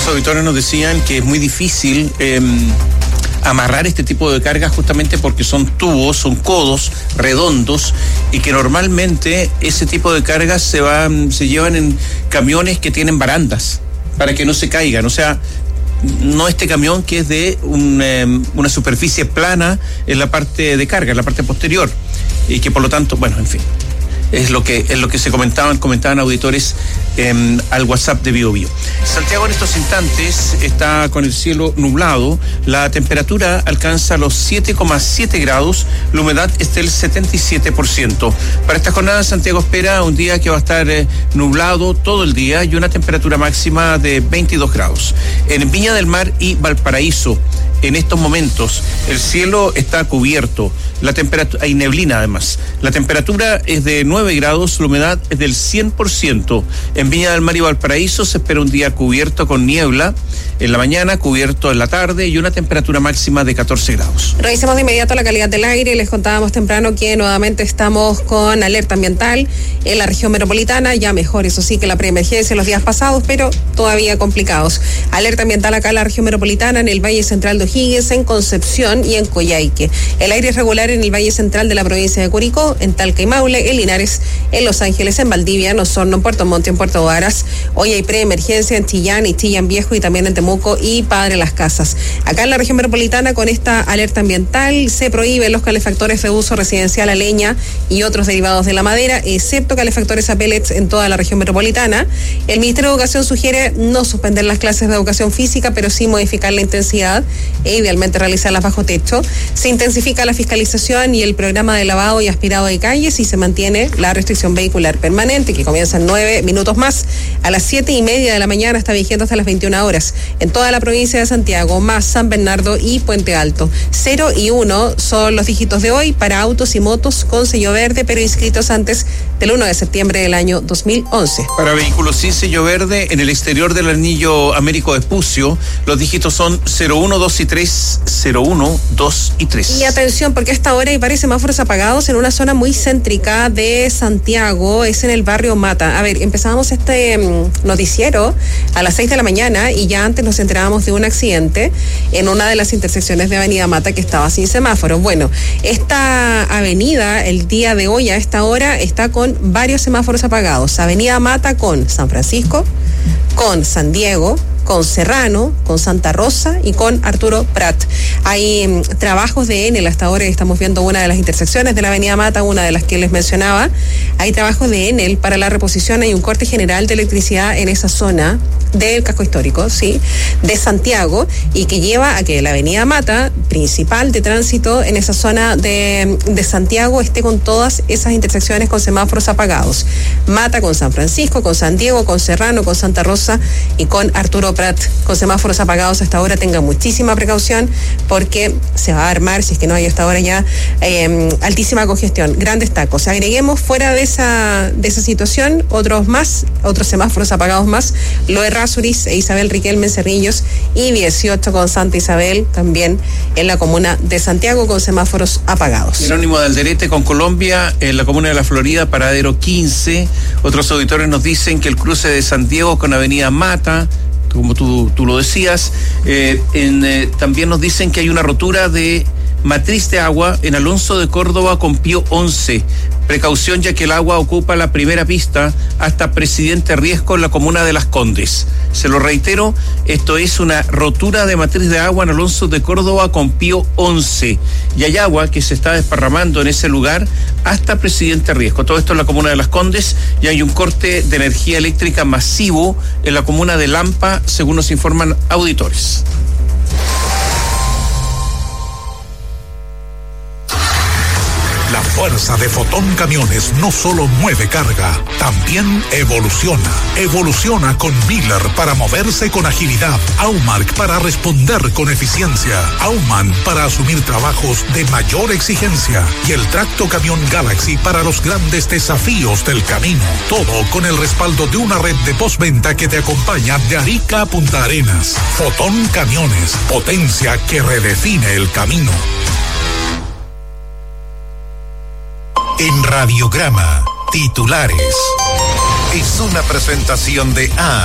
Otros auditores nos decían que es muy difícil amarrar este tipo de cargas justamente porque son tubos, son codos redondos y que normalmente ese tipo de cargas se llevan en camiones que tienen barandas para que no se caigan, o sea, no este camión que es de una superficie plana en la parte de carga, en la parte posterior, y que por lo tanto, bueno, en fin, es lo que se comentaban auditores al WhatsApp de Bio Bio. Santiago en estos instantes está con el cielo nublado, la temperatura alcanza los 7,7 grados, la humedad es del 77%. Para esta jornada Santiago espera un día que va a estar nublado todo el día y una temperatura máxima de 22 grados. En Viña del Mar y Valparaíso, en estos momentos, el cielo está cubierto, la temperatura, hay neblina además, la temperatura es de 9 grados, la humedad es del 100%. En Viña del Mar y Valparaíso se espera un día cubierto con niebla en la mañana, cubierto en la tarde y una temperatura máxima de 14 grados. Revisemos de inmediato la calidad del aire. Les contábamos temprano que nuevamente estamos con alerta ambiental en la región metropolitana, ya mejor, eso sí, que la preemergencia los días pasados, pero todavía complicados. Alerta ambiental acá en la región metropolitana, en el Valle Central de O'Higgins, en Concepción y en Coyhaique. El aire es regular en el Valle Central de la provincia de Curicó, en Talca y Maule, en Linares, en Los Ángeles, en Valdivia, en Osorno, en Puerto Montt, en Puerto Varas. Hoy hay preemergencia en Chillán y Chillán Viejo y también en Temuco y Padre Las Casas. Acá en la región metropolitana, con esta alerta ambiental, se prohíben los calefactores de uso residencial a leña y otros derivados de la madera, excepto calefactores a pellets en toda la región metropolitana. El Ministerio de Educación sugiere no suspender las clases de educación física, pero sí modificar la intensidad e idealmente realizarlas bajo techo. Se intensifica la fiscalización y el programa de lavado y aspirado de calles y se mantiene la restricción vehicular permanente, que comienza en 9 minutos más. A las 7:30 de la mañana está vigente hasta las 21 horas. En toda la provincia de Santiago, más San Bernardo y Puente Alto. 0 y 1 son los dígitos de hoy para autos y motos con sello verde, pero inscritos antes del 1 de septiembre del año 2011. Para vehículos sin sello verde, en el exterior del anillo Américo Vespucio, los dígitos son 01, 2 y 3, 01, 2 y 3. Y atención, porque a esta hora hay varios semáforos apagados en una zona muy céntrica de Santiago, es en el barrio Mata. A ver, empezábamos este noticiero a las 6 de la mañana y ya antes nos enterábamos de un accidente en una de las intersecciones de Avenida Mata que estaba sin semáforo. Bueno, esta avenida el día de hoy a esta hora está con varios semáforos apagados. Avenida Mata con San Francisco, con San Diego, con Serrano, con Santa Rosa y con Arturo Prat. Hay trabajos de Enel hasta ahora, estamos viendo una de las intersecciones de la Avenida Mata, una de las que les mencionaba. Hay trabajos de Enel para la reposición, hay un corte general de electricidad en esa zona del casco histórico, sí, de Santiago, y que lleva a que la Avenida Mata, principal de tránsito en esa zona de Santiago, esté con todas esas intersecciones con semáforos apagados. Mata con San Francisco, con San Diego, con Serrano, con Santa Rosa y con Arturo Prat con semáforos apagados hasta ahora. Tengan muchísima precaución porque se va a armar, si es que no hay hasta ahora ya, altísima congestión, grandes tacos. Agreguemos fuera de esa situación otros semáforos apagados más, Loe Rasuris e Isabel Riquelme en Cerrillos y 18 con Santa Isabel también en la comuna de Santiago con semáforos apagados. Jerónimo de Alderete con Colombia en la comuna de La Florida, paradero 15. Otros auditores nos dicen que el cruce de Santiago con Avenida Mata, como tú lo decías, también nos dicen que hay una rotura de matriz de agua en Alonso de Córdoba con Pío 11. Precaución, ya que el agua ocupa la primera pista hasta Presidente Riesco en la comuna de Las Condes. Se lo reitero, esto es una rotura de matriz de agua en Alonso de Córdoba con Pío 11. Y hay agua que se está desparramando en ese lugar hasta Presidente Riesco. Todo esto en la comuna de Las Condes, y hay un corte de energía eléctrica masivo en la comuna de Lampa, según nos informan auditores. La fuerza de Fotón Camiones no solo mueve carga, también evoluciona. Evoluciona con Miller para moverse con agilidad, Aumark para responder con eficiencia, Auman para asumir trabajos de mayor exigencia y el Tracto Camión Galaxy para los grandes desafíos del camino. Todo con el respaldo de una red de postventa que te acompaña de Arica a Punta Arenas. Fotón Camiones, potencia que redefine el camino. En Radiograma, titulares. Es una presentación de